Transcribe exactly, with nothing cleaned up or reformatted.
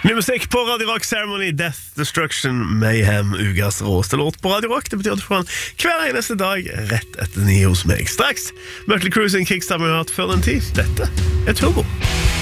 Ny musikk på Radio Rock, Ceremony, Death, Destruction, Mayhem, ukas råste låt på Radio Rock. Det betyr at du får den hver eneste dag rett etter ni hos meg. Straks Mötley Crüe sin Kickstart vi har hatt før den tid. Dette er Turbo.